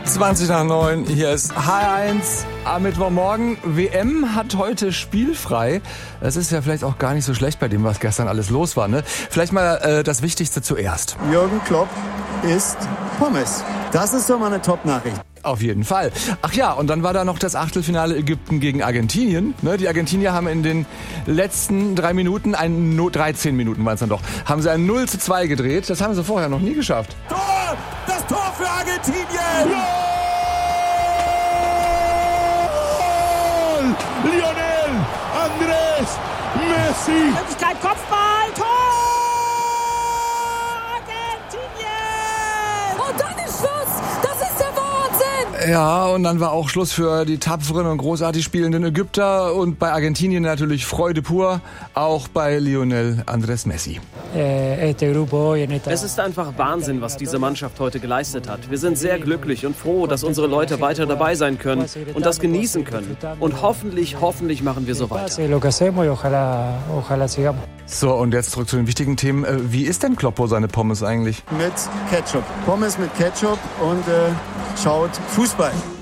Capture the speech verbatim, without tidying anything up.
zwanzig nach neun, hier ist H eins am Mittwochmorgen. W M hat heute spielfrei. Das ist ja vielleicht auch gar nicht so schlecht bei dem, was gestern alles los war, ne? Vielleicht mal äh, das Wichtigste zuerst. Jürgen Klopp isst Pommes. Das ist doch mal eine Top-Nachricht. Auf jeden Fall. Ach ja, und dann war da noch das Achtelfinale Ägypten gegen Argentinien. Ne, die Argentinier haben in den letzten drei Minuten, ein no, dreizehn Minuten waren es dann doch, haben sie ein null zu zwei gedreht. Das haben sie vorher noch nie geschafft. Tor! Das Tor für Argentinien! Goal! Lionel Andrés Messi! Möglichkeit, Kopfball, Tor! Argentinien! Und dann ist Schluss! Das ist der Wahnsinn! Ja, und dann war auch Schluss für die tapferen und großartig spielenden Ägypter und bei Argentinien natürlich Freude pur, auch bei Lionel Andrés Messi. Es ist einfach Wahnsinn, was diese Mannschaft heute geleistet hat. Wir sind sehr glücklich und froh, dass unsere Leute weiter dabei sein können und das genießen können. Und hoffentlich, hoffentlich machen wir so weiter. So, und jetzt zurück zu den wichtigen Themen. Wie ist denn Kloppo seine Pommes eigentlich? Mit Ketchup. Pommes mit Ketchup und äh, schaut Fußball.